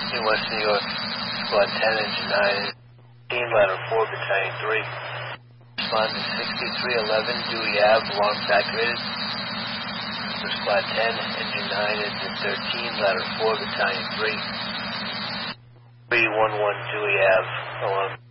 in West New York, Squad 10, Engine 9, Team Ladder 4, Battalion 3. Respond to 6311 Dewey Ave, alarms activated. For Squad 10, Engine 9, Engine 13, Ladder 4, Battalion 3. 311 Dewey Ave, alarm.